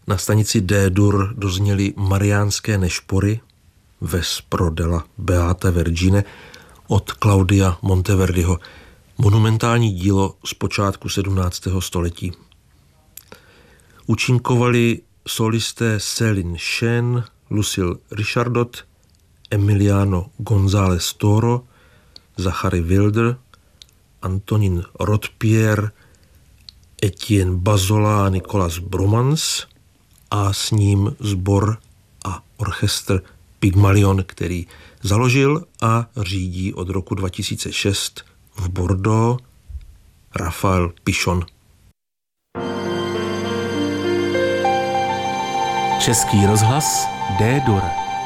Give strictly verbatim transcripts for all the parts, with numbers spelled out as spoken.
Na stanici D-dur dozněly mariánské nešpory Ves pro della Beata Vergine od Claudia Monteverdiho, monumentální dílo z počátku sedmnáctého století. Účinkovali solisté Céline Shen, Lucille Richardot, Emiliano González Toro, Zachary Wilder, Antonin Rodpierre, Etienne Bazola a Nicolas Bromans a s ním sbor a orchestr Pygmalion, který založil a řídí od roku dva tisíce šest v Bordeaux Raphael Pichon. Český rozhlas D-dur.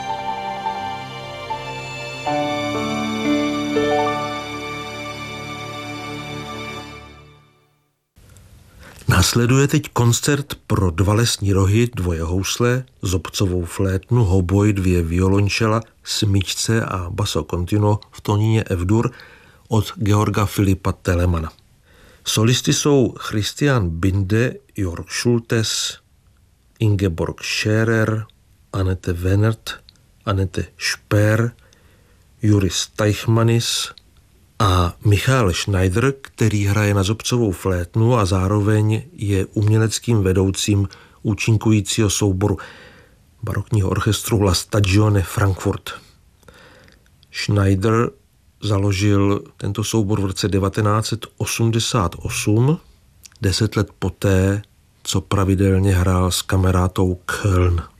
Následuje teď koncert pro dva lesní rohy, dvoje housle, zobcovou flétnu, hoboj, dvě violončela, smyčce a basso continuo v tónině F-dur od Georga Filipa Telemana. Solisty jsou Christian Binde, Jörg Schultes, Ingeborg Scherer, Annette Wenert, Annette Speer, Juris Teichmanis a Michael Schneider, který hraje na zobcovou flétnu a zároveň je uměleckým vedoucím účinkujícího souboru barokního orchestru La Stagione Frankfurt. Schneider založil tento soubor v roce devatenáct set osmdesát osm, deset let poté, co pravidelně hrál s kamerátou Köln.